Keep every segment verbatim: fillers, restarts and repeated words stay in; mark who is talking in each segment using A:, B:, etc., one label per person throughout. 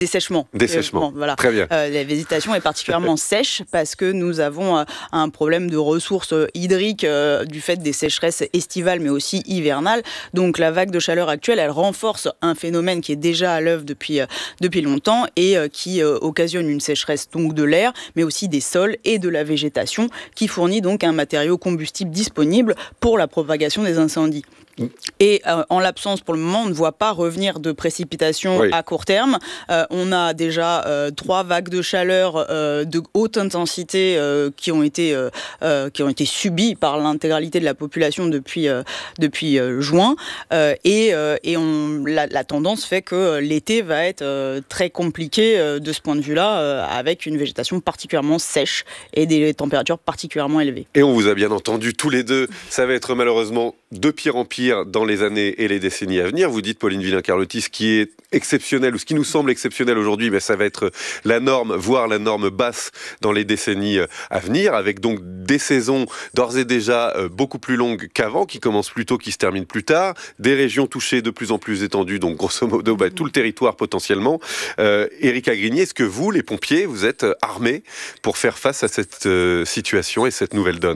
A: Dessèchement.
B: Dessèchement,
A: euh, bon, voilà.
B: Très bien.
A: Euh, la végétation est particulièrement sèche parce que nous avons euh, un problème de ressources hydriques euh, du fait des sécheresses estivales mais aussi hivernales. Donc la vague de chaleur actuelle, elle renforce un phénomène qui est déjà à l'œuvre depuis, euh, depuis longtemps et euh, qui euh, occasionne une sécheresse donc de l'air mais aussi des sols et de la végétation qui fournit donc un matériau combustible disponible pour la propagation des incendies. Et euh, en l'absence, pour le moment, on ne voit pas revenir de précipitations oui. à court terme. Euh, on a déjà euh, trois vagues de chaleur euh, de haute intensité euh, qui ont été euh, euh, qui ont été subies par l'intégralité de la population depuis euh, depuis euh, juin. Euh, et euh, et on, la, la tendance fait que l'été va être euh, très compliqué euh, de ce point de vue-là, euh, avec une végétation particulièrement sèche et des températures particulièrement élevées.
B: Et on vous a bien entendu tous les deux. Ça va être malheureusement de pire en pire dans les années et les décennies à venir. Vous dites, Pauline Villain-Carlotti, ce qui est exceptionnel ou ce qui nous semble exceptionnel aujourd'hui, ben ça va être la norme, voire la norme basse dans les décennies à venir, avec donc des saisons d'ores et déjà beaucoup plus longues qu'avant, qui commencent plus tôt, qui se terminent plus tard, des régions touchées de plus en plus étendues, donc grosso modo ben, tout le territoire potentiellement. Euh, Erika Grigny, est-ce que vous, les pompiers, vous êtes armés pour faire face à cette euh, situation et cette nouvelle donne ?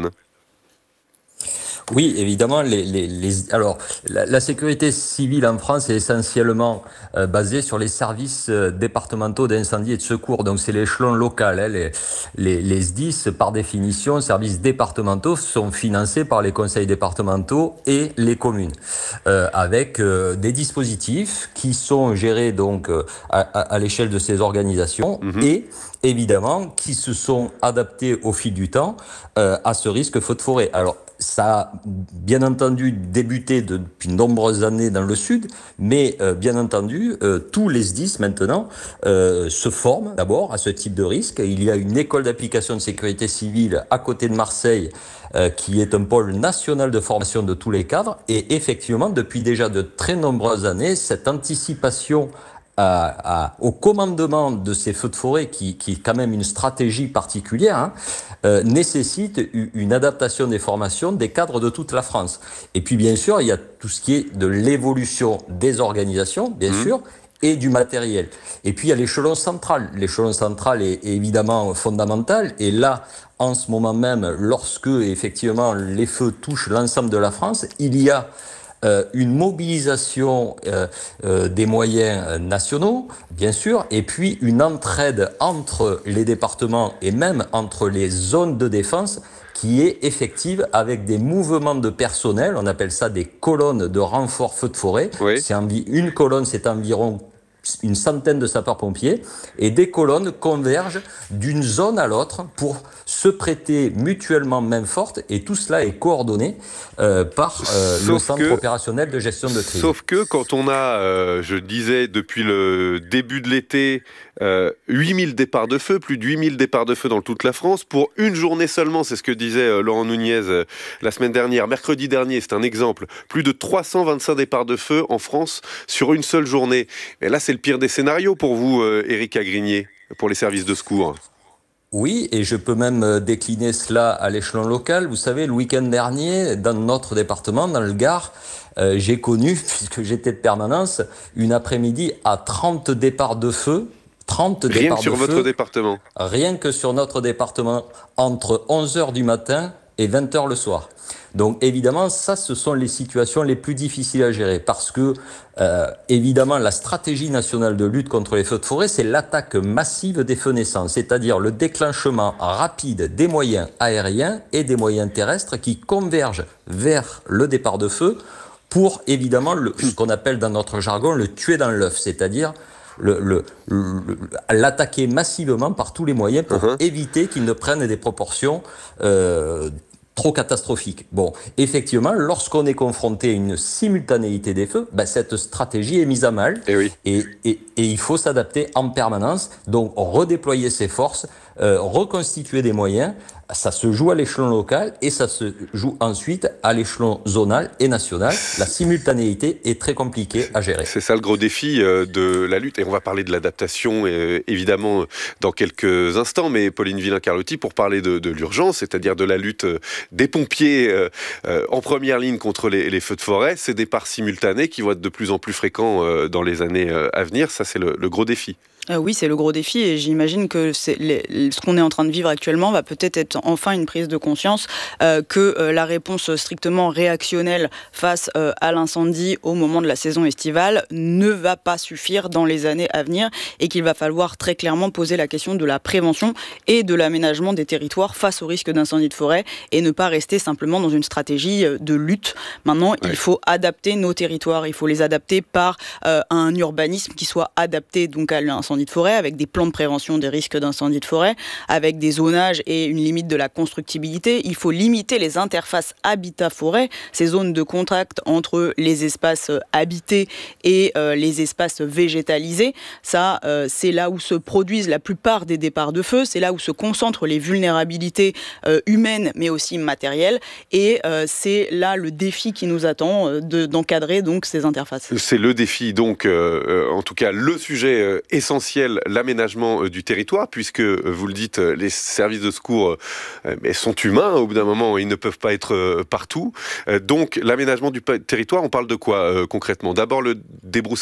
C: Oui, évidemment. Les, les, les, alors, la, la sécurité civile en France est essentiellement euh, basée sur les services euh, départementaux d'incendie et de secours. Donc, c'est l'échelon local. Hein, les, les, les S D I S, par définition, services départementaux, sont financés par les conseils départementaux et les communes, euh, avec euh, des dispositifs qui sont gérés donc euh, à, à l'échelle de ces organisations mmh. et évidemment qui se sont adaptés au fil du temps euh, à ce risque feu de forêt. Alors, ça a bien entendu débuté depuis de nombreuses années dans le sud, mais euh, bien entendu, euh, tous les S D I S maintenant euh, se forment d'abord à ce type de risque. Il y a une école d'application de sécurité civile à côté de Marseille euh, qui est un pôle national de formation de tous les cadres. Et effectivement, depuis déjà de très nombreuses années, cette anticipation À, à, au commandement de ces feux de forêt, qui, qui est quand même une stratégie particulière, hein, euh, nécessite une adaptation des formations des cadres de toute la France. Et puis bien sûr, il y a tout ce qui est de l'évolution des organisations, bien mmh. sûr, et du matériel. Et puis il y a l'échelon central. L'échelon central est, est évidemment fondamental. Et là, en ce moment même, lorsque effectivement les feux touchent l'ensemble de la France, il y a Euh, une mobilisation euh, euh, des moyens nationaux, bien sûr, et puis une entraide entre les départements et même entre les zones de défense qui est effective avec des mouvements de personnel. On appelle ça des colonnes de renfort feu de forêt. Oui. C'est envi- une colonne, c'est environ une centaine de sapeurs-pompiers, et des colonnes convergent d'une zone à l'autre pour se prêter mutuellement main forte, et tout cela est coordonné euh, par euh, le centre que, opérationnel de gestion de crise.
B: Sauf que quand on a, euh, je disais, depuis le début de l'été, euh, huit mille départs de feu, plus de huit mille départs de feu dans toute la France, pour une journée seulement, c'est ce que disait euh, Laurent Nunez euh, la semaine dernière, mercredi dernier, c'est un exemple, plus de trois cent vingt-cinq départs de feu en France sur une seule journée. Et là, c'est le pire des scénarios pour vous, euh, Erika Grigny, pour les services de secours.
C: Oui, et je peux même décliner cela à l'échelon local. Vous savez, le week-end dernier, dans notre département, dans le Gard, euh, j'ai connu, puisque j'étais de permanence, une après-midi à trente départs de feu. trente
B: Rien
C: départs
B: que sur
C: de
B: votre
C: feu,
B: département.
C: Rien que sur notre département, entre onze heures du matin et vingt heures le soir. Donc évidemment, ça, ce sont les situations les plus difficiles à gérer parce que, euh, évidemment, la stratégie nationale de lutte contre les feux de forêt, c'est l'attaque massive des feux naissants, c'est-à-dire le déclenchement rapide des moyens aériens et des moyens terrestres qui convergent vers le départ de feu pour, évidemment, le, ce qu'on appelle dans notre jargon le tuer dans l'œuf, c'est-à-dire Le, le, le, l'attaquer massivement par tous les moyens pour uh-huh. éviter qu'il ne prenne des proportions euh, trop catastrophiques. Bon, effectivement, lorsqu'on est confronté à une simultanéité des feux, ben, cette stratégie est mise à mal
B: et, oui.
C: et, et, et il faut s'adapter en permanence, donc redéployer ses forces, euh, reconstituer des moyens. Ça se joue à l'échelon local et ça se joue ensuite à l'échelon zonal et national. La simultanéité est très compliquée à gérer.
B: C'est ça le gros défi de la lutte. Et on va parler de l'adaptation, évidemment, dans quelques instants. Mais Pauline Villain-Carlotti, pour parler de, de l'urgence, c'est-à-dire de la lutte des pompiers euh, en première ligne contre les, les feux de forêt, ces départs simultanés qui vont être de plus en plus fréquents euh, dans les années à venir, ça c'est le, le gros défi.
A: Euh, oui, c'est le gros défi et j'imagine que c'est les, ce qu'on est en train de vivre actuellement va peut-être être enfin une prise de conscience euh, que euh, la réponse strictement réactionnelle face euh, à l'incendie au moment de la saison estivale ne va pas suffire dans les années à venir et qu'il va falloir très clairement poser la question de la prévention et de l'aménagement des territoires face au risque d'incendie de forêt et ne pas rester simplement dans une stratégie de lutte. Maintenant, ouais. il faut adapter nos territoires, il faut les adapter par euh, un urbanisme qui soit adapté donc à l'incendie de forêt, avec des plans de prévention des risques d'incendie de forêt, avec des zonages et une limite de la constructibilité. Il faut limiter les interfaces habitat-forêt, ces zones de contact entre les espaces habités et euh, les espaces végétalisés. Ça, euh, c'est là où se produisent la plupart des départs de feu, c'est là où se concentrent les vulnérabilités euh, humaines, mais aussi matérielles. Et euh, c'est là le défi qui nous attend euh, de, d'encadrer donc ces interfaces. C'est
B: le défi, donc, euh, en tout cas, le sujet euh, essentiel, l'aménagement du territoire, puisque, vous le dites, les services de secours sont humains, au bout d'un moment, ils ne peuvent pas être partout. Donc, l'aménagement du territoire, on parle de quoi concrètement ? D'abord, le débroussaillage ?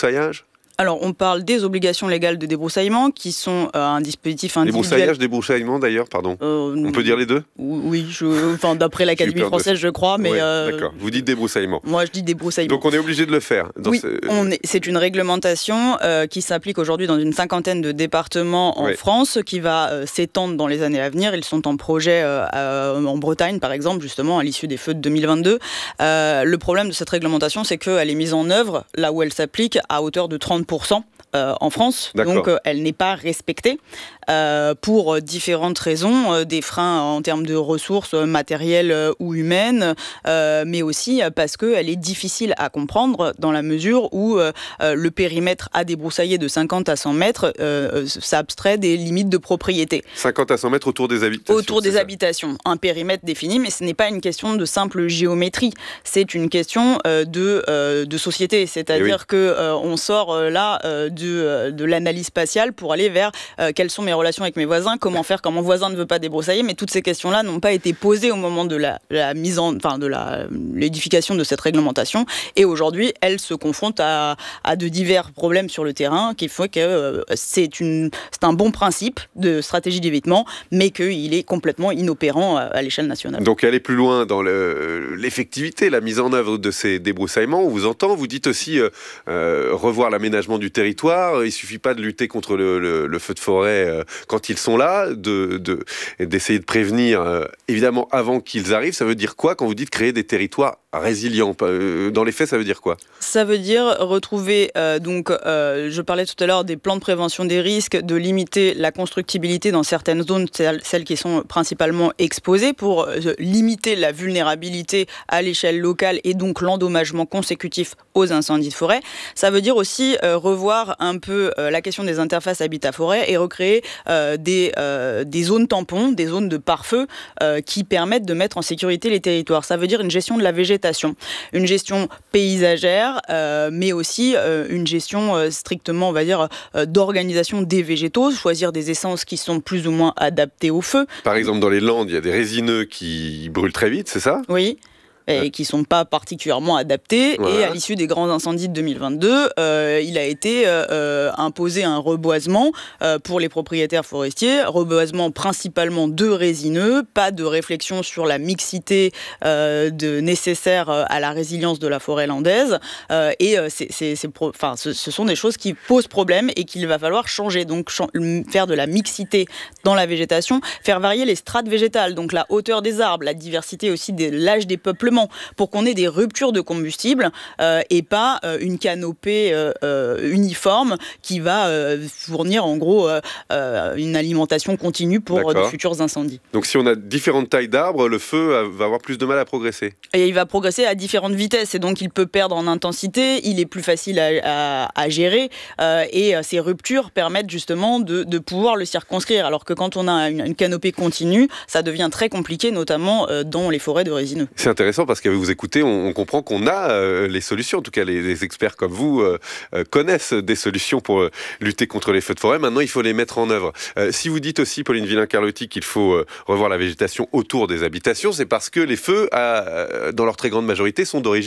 A: Alors, on parle des obligations légales de débroussaillement, qui sont euh, un dispositif individuel.
B: Débroussaillage, débroussaillement d'ailleurs, pardon. Euh, on peut dire les deux ?
A: Oui, je, enfin, d'après l'Académie française, de... je crois, mais...
B: Ouais,
A: euh,
B: d'accord, vous dites débroussaillement.
A: Moi, je dis débroussaillement.
B: Donc, on est obligé de le faire. Dans
A: oui,
B: ce...
A: on est, c'est une réglementation euh, qui s'applique aujourd'hui dans une cinquantaine de départements en ouais. France, qui va euh, s'étendre dans les années à venir. Ils sont en projet euh, euh, en Bretagne, par exemple, justement, à l'issue des feux de deux mille vingt-deux. Euh, le problème de cette réglementation, c'est qu'elle est mise en œuvre, là où elle s'applique, à hauteur de trente pour cent. Euh, en France, D'accord. donc euh, elle n'est pas respectée euh, pour différentes raisons, euh, des freins en termes de ressources matérielles euh, ou humaines, euh, mais aussi parce qu'elle est difficile à comprendre dans la mesure où euh, le périmètre à débroussailler de cinquante à cent mètres euh, s'abstrait des limites de propriété.
B: cinquante à cent mètres autour des habitations.
A: Autour des ça. habitations, un périmètre défini, mais ce n'est pas une question de simple géométrie, c'est une question euh, de, euh, de société, c'est-à-dire oui. qu'on euh, sort euh, là euh, de De, de l'analyse spatiale pour aller vers euh, quelles sont mes relations avec mes voisins, comment faire quand mon voisin ne veut pas débroussailler, mais toutes ces questions-là n'ont pas été posées au moment de la, la mise en, enfin de la, l'édification de cette réglementation, et aujourd'hui elles se confrontent à, à de divers problèmes sur le terrain qui font que euh, c'est, une, c'est un bon principe de stratégie d'évitement, mais qu'il est complètement inopérant à, à l'échelle nationale.
B: Donc aller plus loin dans le, l'effectivité, la mise en œuvre de ces débroussaillements, on vous entend, vous dites aussi euh, euh, revoir l'aménagement du territoire. Il ne suffit pas de lutter contre le, le, le feu de forêt euh, quand ils sont là, de, de, d'essayer de prévenir, euh, évidemment, avant qu'ils arrivent. Ça veut dire quoi quand vous dites créer des territoires résilients ? Dans les faits, ça veut dire quoi ?
A: Ça veut dire retrouver, euh, donc, euh, je parlais tout à l'heure des plans de prévention des risques, de limiter la constructibilité dans certaines zones, celles qui sont principalement exposées, pour euh, limiter la vulnérabilité à l'échelle locale et donc l'endommagement consécutif aux incendies de forêt. Ça veut dire aussi euh, revoir un peu euh, la question des interfaces habitat-forêt et recréer euh, des, euh, des zones tampons, des zones de pare-feu euh, qui permettent de mettre en sécurité les territoires. Ça veut dire une gestion de la végétation, une gestion paysagère, euh, mais aussi euh, une gestion euh, strictement, on va dire, euh, d'organisation des végétaux, choisir des essences qui sont plus ou moins adaptées au feu.
B: Par exemple, dans les Landes, il y a des résineux qui brûlent très vite, c'est ça ?
A: Oui. Et qui ne sont pas particulièrement adaptés. Voilà. Et à l'issue des grands incendies de deux mille vingt-deux, euh, il a été euh, imposé un reboisement euh, pour les propriétaires forestiers, reboisement principalement de résineux, pas de réflexion sur la mixité euh, de, nécessaire à la résilience de la forêt landaise. Euh, et euh, c'est, c'est, c'est pro, enfin, ce, ce sont des choses qui posent problème et qu'il va falloir changer. Donc ch- faire de la mixité dans la végétation, faire varier les strates végétales, donc la hauteur des arbres, la diversité aussi de l'âge des peuplements, pour qu'on ait des ruptures de combustible euh, et pas euh, une canopée euh, euh, uniforme qui va euh, fournir en gros euh, euh, une alimentation continue pour D'accord. de futurs incendies.
B: Donc si on a différentes tailles d'arbres, le feu va avoir plus de mal à progresser.
A: Et il va progresser à différentes vitesses et donc il peut perdre en intensité, il est plus facile à, à, à gérer euh, et ces ruptures permettent justement de, de pouvoir le circonscrire, alors que quand on a une, une canopée continue, ça devient très compliqué, notamment euh, dans les forêts de résineux.
B: C'est intéressant parce qu'avec vous écouter, on, on comprend qu'on a euh, les solutions. En tout cas, les, les experts comme vous euh, euh, connaissent des solutions pour euh, lutter contre les feux de forêt. Maintenant, il faut les mettre en œuvre. Euh, si vous dites aussi, Pauline Villain-Carlotti, qu'il faut euh, revoir la végétation autour des habitations, c'est parce que les feux, à, dans leur très grande majorité, sont d'origine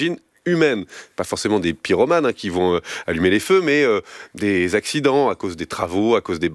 B: humaines, pas forcément des pyromanes hein, qui vont euh, allumer les feux, mais euh, des accidents à cause des travaux, à cause des